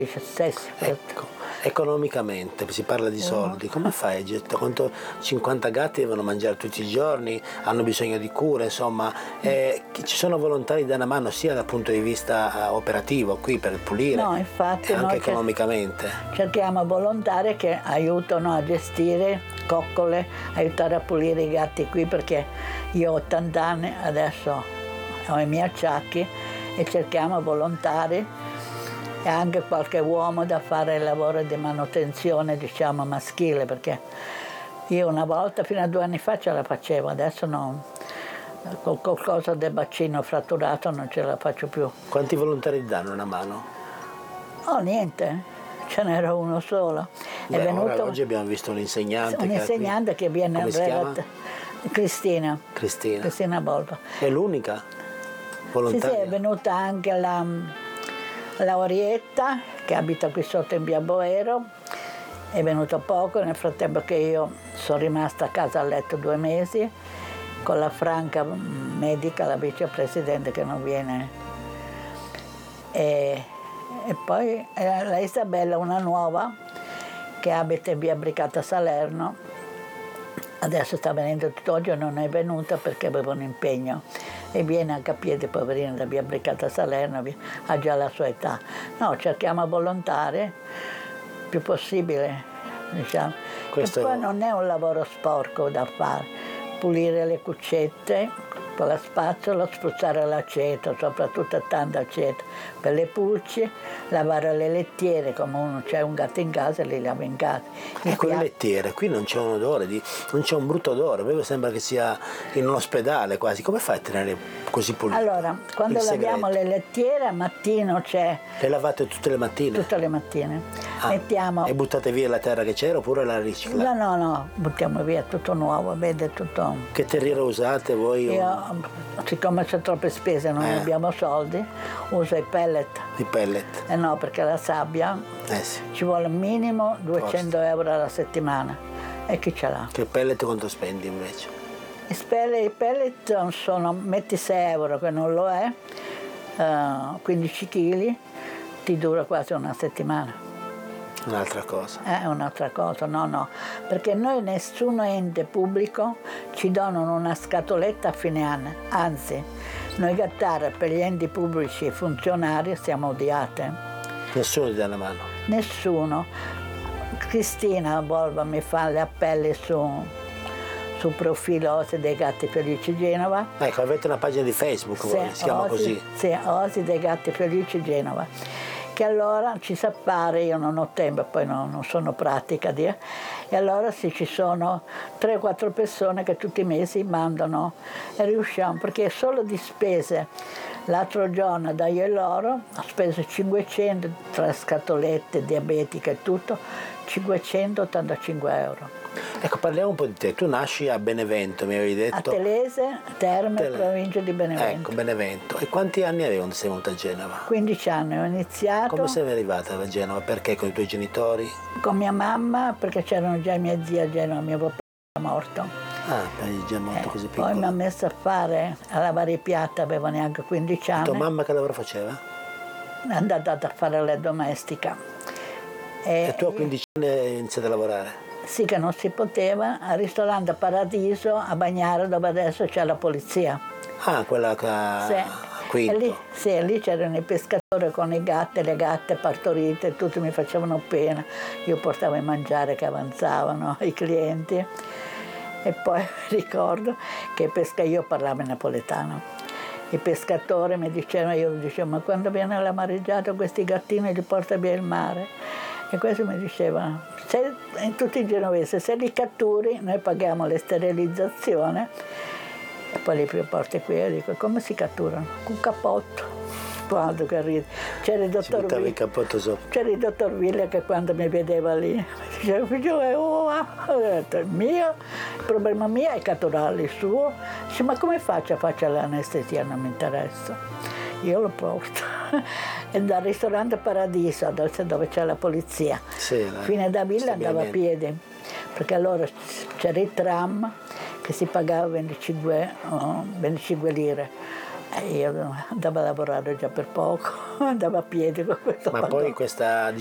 Ecco, economicamente si parla di soldi, come fai? Quanto 50 gatti devono mangiare tutti i giorni, hanno bisogno di cure, insomma, ci sono volontari da una mano sia dal punto di vista operativo qui per pulire, No, infatti e anche noi economicamente. cerchiamo volontari che aiutano a gestire coccole, aiutare a pulire i gatti qui, perché io ho 80 anni, adesso ho i miei acciacchi, e cerchiamo volontari e anche qualche uomo da fare il lavoro di manutenzione, diciamo, maschile, perché io una volta, fino a 2 anni fa, ce la facevo, adesso no, con qualcosa del bacino fratturato non ce la faccio più. Quanti volontari danno una mano? Oh, niente, ce n'era uno solo. È venuto oggi abbiamo visto un insegnante che viene. Come si chiama? Cristina Cristina Bolva. È l'unica volontaria? Sì, è venuta anche la Orietta, che abita qui sotto in via Boero, è venuta poco, nel frattempo che io sono rimasta a casa a letto 2 mesi, con la Franca medica, la vicepresidente, che non viene. E poi la Isabella, una nuova, che abita in via Bricata Salerno, adesso sta venendo tutto oggi, non è venuta perché aveva un impegno, e viene anche a piedi, poverina, da via Bricata Salerno, ha già la sua età. No, cerchiamo volontari più possibile, diciamo. E poi non è un lavoro sporco da fare, pulire le cuccette con la spazzola, spruzzare l'aceto, soprattutto tanta aceto per le pulci, lavare le lettiere, come uno c'è un gatto in casa, li lava in casa. Ecco, le lettiere, qui non c'è un odore, non c'è un brutto odore, proprio sembra che sia in un ospedale quasi. Come fai a tenere così pulito? Allora, quando laviamo le lettiere, al mattino c'è... Le lavate tutte le mattine? Tutte le mattine. Mettiamo... E buttate via la terra che c'era oppure la riciclate? No, buttiamo via tutto nuovo, vede, tutto... Che terriero usate voi? Io, siccome c'è troppe spese, non abbiamo soldi, uso i pellet. I pellet? No, perché la sabbia Sì. ci vuole minimo 200 euro alla settimana. E chi ce l'ha? Che pellet quanto spendi invece? I pellet sono, metti 6 euro, che non lo è, 15 kg, ti dura quasi una settimana. Un'altra cosa. È un'altra cosa, no, perché noi nessun ente pubblico ci donano una scatoletta a fine anno, anzi, noi gattare per gli enti pubblici e funzionari siamo odiate. Nessuno ti dà una mano? Nessuno. Cristina Bolva mi fa gli appelli sul profilo Osi dei Gatti Felici Genova. Ecco, avete una pagina di Facebook, si chiama così? Sì, Osi dei Gatti Felici Genova. Che allora ci sa fare, io non ho tempo, poi non sono pratica, e allora sì, ci sono 3-4 persone che tutti i mesi mandano e riusciamo, perché solo di spese, l'altro giorno da io e loro ho speso 500, tra scatolette, diabetica e tutto, 585 euro. Ecco, parliamo un po' di te. Tu nasci a Benevento, mi avevi detto. A Telese, Terme, provincia di Benevento. Ecco, Benevento. E quanti anni avevi quando sei venuta a Genova? 15 anni, ho iniziato. Come sei arrivata a Genova? Perché? Con i tuoi genitori? Con mia mamma, perché c'erano già i miei zii a Genova, mio papà era morto. È già molto così piccolo. Poi mi ha messo a lavare i piatti, avevo neanche 15 anni. Tua mamma che lavoro faceva? È andata a fare la domestica. E tu a 15 anni hai iniziato a lavorare? Sì, che non si poteva, al ristorante Paradiso a Bagnara, dove adesso c'è la polizia. Quella che Quinto. E lì c'erano i pescatori con i gatti, le gatte partorite, tutti mi facevano pena. Io portavo il mangiare che avanzavano i clienti. E poi ricordo che io parlavo in napoletano. I pescatori mi dicevano, io dicevo, ma quando viene la mareggiata questi gattini li porta via il mare? E questo mi diceva, in tutti i genovesi, se li catturi noi paghiamo la sterilizzazione e poi li porti qui. E dico, come si catturano? Con un cappotto. Quando che ride. C'era il dottor Villa che quando mi vedeva lì mi diceva, ho detto, il problema mio è catturarli, il suo. Dice, ma come faccio l'anestesia? Non mi interessa. Io lo porto. E dal ristorante Paradiso, dove c'è la polizia, fino da Villa andava a piedi, perché allora c'era il tram che si pagava 25 lire. Io andavo a lavorare già per poco, andavo a piedi con questo Ma pantalone. poi questa